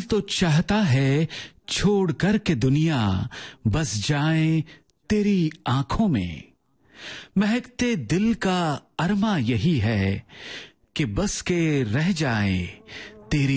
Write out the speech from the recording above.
तो चाहता है छोड़ कर के दुनिया बस जाए तेरी आंखों में। महकते दिल का अरमा यही है कि बस के रह जाए तेरी